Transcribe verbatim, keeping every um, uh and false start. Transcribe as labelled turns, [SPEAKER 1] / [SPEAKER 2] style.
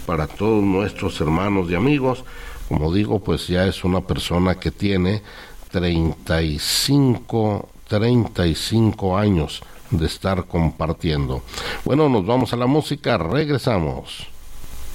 [SPEAKER 1] para todos nuestros hermanos y amigos. Como digo, pues ya es una persona que tiene treinta y cinco años de estar compartiendo. Bueno, nos vamos a la música, regresamos.